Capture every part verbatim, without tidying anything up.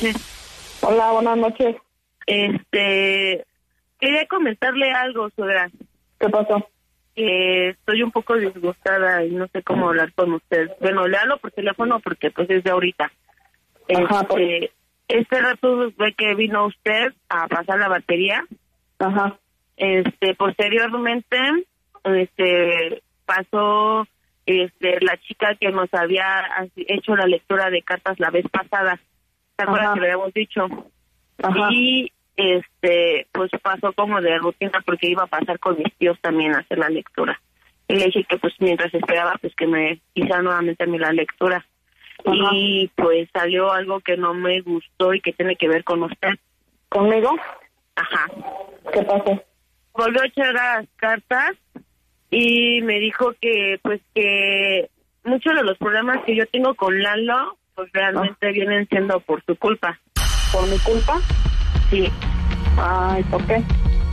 noches. Hola, buenas noches. Este, quería comentarle algo, suegra. ¿Qué pasó? Que estoy un poco disgustada y no sé cómo hablar con usted. Bueno, le hablo por teléfono porque pues es de ahorita. Ajá, Este, pues. este rato ve que vino usted a pasar la batería. Ajá. Este, posteriormente, este, pasó, este, la chica que nos había hecho la lectura de cartas la vez pasada. ¿Se acuerdan que lo habíamos dicho? Ajá. Y, este, pues pasó como de rutina porque iba a pasar con mis tíos también a hacer la lectura. Y le dije que pues mientras esperaba, pues que me hiciera nuevamente a mí la lectura. Ajá. Y pues salió algo que no me gustó y que tiene que ver con usted. ¿Conmigo? Ajá. ¿Qué pasó? Volvió a echar las cartas y me dijo que pues que muchos de los problemas que yo tengo con Lalo pues realmente ah. vienen siendo por su culpa. ¿Por mi culpa? Sí. Ay, ¿por qué?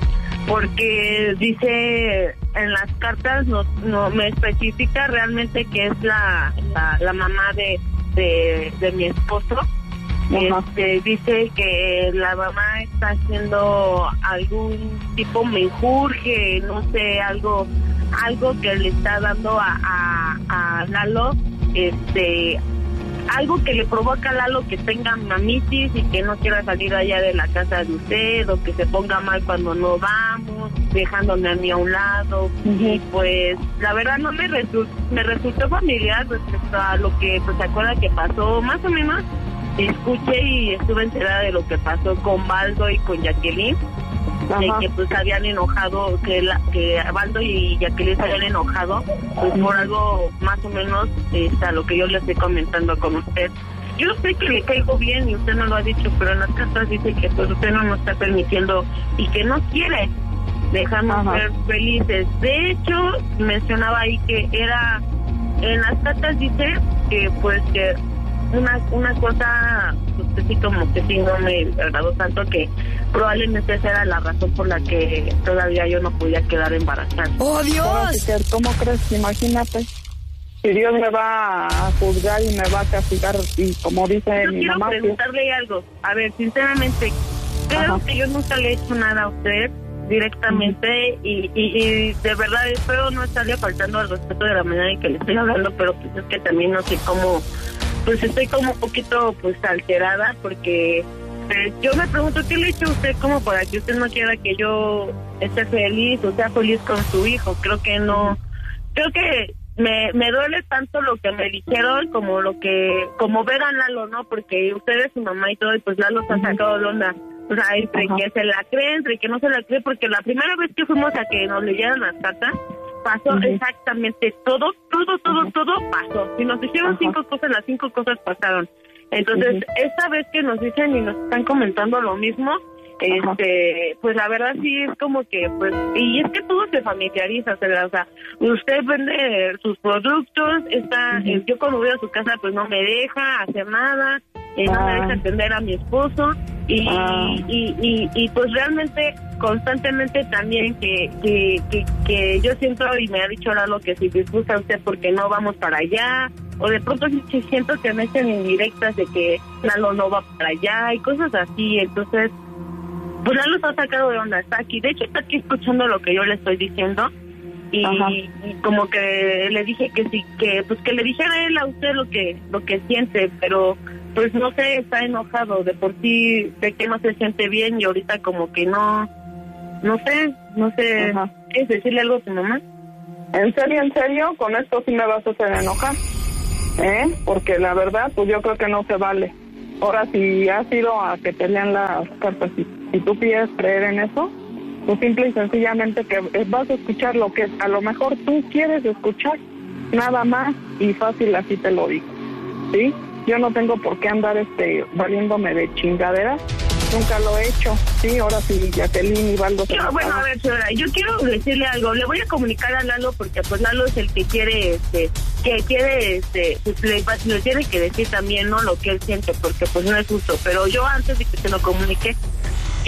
Porque dice en las cartas no no me especifica realmente que es la la, la mamá de, de de mi esposo. Este, dice que la mamá está haciendo algún tipo menjurje, no sé, algo algo que le está dando a, a, a Lalo, este, algo que le provoca a Lalo que tenga mamitis y que no quiera salir allá de la casa de usted, o que se ponga mal cuando no vamos, dejándome a mí a un lado. Uh-huh. Y pues la verdad no me resultó, me resultó familiar respecto a lo que pues se acuerda que pasó, más o menos. Escuché y estuve enterada de lo que pasó con Baldo y con Jacqueline. Ajá. De que pues habían enojado, que la, que Baldo y Jacqueline se habían enojado, pues por algo más o menos este, a lo que yo le estoy comentando con usted. Yo sé que le caigo bien y usted no lo ha dicho, pero en las cartas dice que pues usted no nos está permitiendo y que no quiere dejarnos Ajá. ser felices. De hecho, mencionaba ahí que era, en las cartas dice que pues que una una cosa, pues sí, como que sí no me agradó tanto, que probablemente esa era la razón por la que todavía yo no podía quedar embarazada. ¡Oh, Dios! ¿Cómo crees? Imagínate. Si Dios me va a juzgar y me va a castigar, y como dice yo mi quiero mamá... Quiero preguntarle que... algo. A ver, sinceramente, creo Ajá. que yo nunca le he hecho nada a usted directamente, uh-huh. y, y, y de verdad espero no estarle faltando al respeto de la manera en que le estoy hablando, pero pues es que también no sé cómo... Pues estoy como un poquito pues alterada porque pues, yo me pregunto qué le ha hecho a usted como para que usted no quiera que yo esté feliz o sea feliz con su hijo. Creo que no, creo que me, me duele tanto lo que me dijeron como lo que, como ver a Lalo, ¿no? Porque usted es su mamá y todo y pues Lalo se ha sacado de onda. O sea, entre Ajá. que se la cree, entre que no se la cree, porque la primera vez que fuimos a que nos leyeran las cartas, pasó uh-huh. exactamente todo, todo, todo, uh-huh. todo pasó. Si nos dijeron uh-huh. cinco cosas, las cinco cosas pasaron. Entonces, uh-huh. esta vez que nos dicen y nos están comentando lo mismo, uh-huh. este, pues la verdad sí es como que, pues, y es que todo se familiariza, o sea, usted vende sus productos, está, uh-huh. yo cuando voy a su casa, pues no me deja hacer nada, eh, uh-huh. no me deja atender a mi esposo, y, uh-huh. y, y, y pues realmente constantemente también que, que, que, que yo siento y me ha dicho ahora lo que si disgusta a usted porque no vamos para allá, o de pronto sí siento que me echan indirectas de que Lalo no va para allá y cosas así. Entonces pues Lalo está sacado de onda, está aquí, de hecho está aquí escuchando lo que yo le estoy diciendo y, y como que le dije que sí, que pues que le dijera él a usted lo que lo que siente, pero pues no sé, está enojado, de por sí de que no se siente bien y ahorita como que no No sé, no sé, Ajá. ¿quieres decirle algo a tu mamá? ¿En serio, en serio? Con esto sí me vas a hacer enojar, ¿eh? Porque la verdad, pues yo creo que no se vale. Ahora, si has ido a que te lean las cartas y si tú quieres creer en eso, pues simple y sencillamente que vas a escuchar lo que a lo mejor tú quieres escuchar, nada más, y fácil así te lo digo, ¿sí? Yo no tengo por qué andar este valiéndome de chingaderas. Nunca lo he hecho, sí, ahora sí, Jacqueline y Baldo. Yo, bueno, a ver, señora, yo quiero decirle algo, le voy a comunicar a Lalo porque pues Lalo es el que quiere, este, que quiere, este, pues, le, le tiene que decir también, ¿no?, lo que él siente, porque pues no es justo, pero yo antes de que se lo comunique,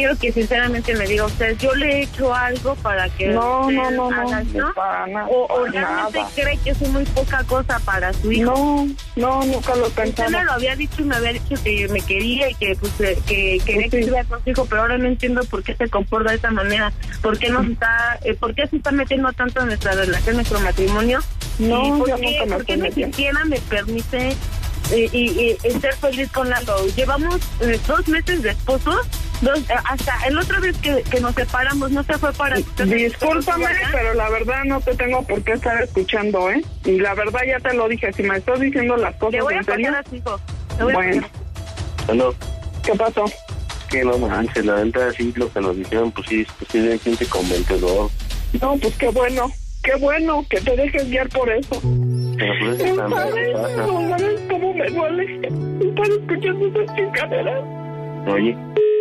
quiero que sinceramente me diga usted, yo le he hecho algo para que no, usted no, no, haga, no, ¿no? para nada, o, o para realmente nada. cree que es muy poca cosa para su hijo. No, no, nunca lo Usted pensaba. me lo había dicho y me había dicho que me quería y que pues eh, que quería Sí. que estuviera con su hijo, pero ahora no entiendo por qué se comporta de esa manera, por qué nos está, eh, por qué se está metiendo tanto en nuestra relación, nuestro matrimonio. No, y por yo qué, nunca me por qué estoy ni metiendo. siquiera me permite y, y, y ser feliz con Lalo. Llevamos eh, dos meses de esposos, dos, eh, hasta el otra vez que, que nos separamos no se fue para... Discúlpame, pero la verdad no te tengo por qué estar escuchando, ¿eh? Y la verdad ya te lo dije, si me estás diciendo las cosas Le voy a en serio... pasar a su hijo. Le voy a Bueno, pasar. No, ¿qué pasó? que no manches, la verdad sí, lo que nos dijeron, pues sí, pues sí, de gente convencedor. No, pues qué bueno, qué bueno que te dejes guiar por eso. Pero pues es que No también sabes, pasa. no sabes cómo me duele estar escuchando esas chingaderas. Oye,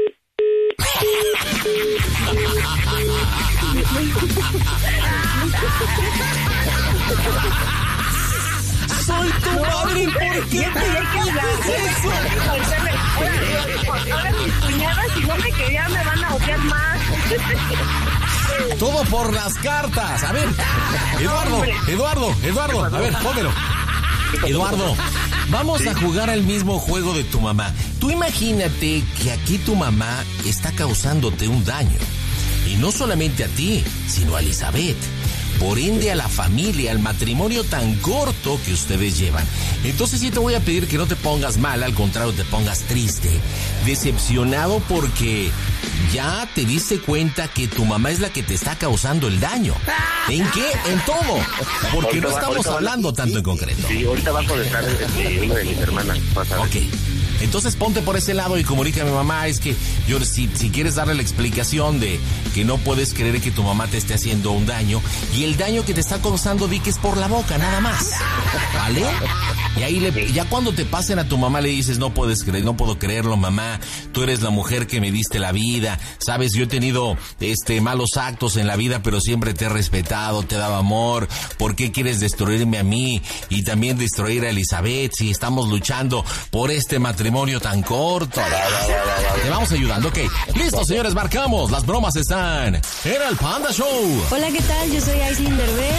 Soy tu madre, ¿por qué te haces eso? Ahora mis cuñadas, si no me querían, me van a odiar más. Todo por las cartas. A ver, Eduardo, Eduardo, Eduardo, a ver, póngelo. Eduardo, vamos a jugar al mismo juego de tu mamá. Tú imagínate que aquí tu mamá está causándote un daño. Y no solamente a ti, sino a Elizabeth. Por ende a la familia, al matrimonio tan corto que ustedes llevan. Entonces sí te voy a pedir que no te pongas mal, al contrario te pongas triste, decepcionado porque ya te diste cuenta que tu mamá es la que te está causando el daño. ¿En qué? En todo. Porque Ahorita no va- estamos ahorita va- hablando tanto en concreto. sí, ahorita va a contestar este, una de mis hermanas. Vas a ver. Ok. Entonces ponte por ese lado y comunica a mi mamá, es que yo si, si quieres darle la explicación de que no puedes creer que tu mamá te esté haciendo un daño y el daño que te está causando di que es por la boca, nada más. ¿Vale? Y ahí le, ya cuando te pasen a tu mamá le dices, no puedes creer, no puedo creerlo, mamá, tú eres la mujer que me diste la vida, sabes, yo he tenido este malos actos en la vida, pero siempre te he respetado, te he dado amor, ¿por qué quieres destruirme a mí y también destruir a Elizabeth si estamos luchando por este matrimonio tan corto? Te vamos ayudando, ok. Listo, señores, marcamos. Las bromas están en el Panda Show. Hola, ¿qué tal? Yo soy Aislinn Derbez.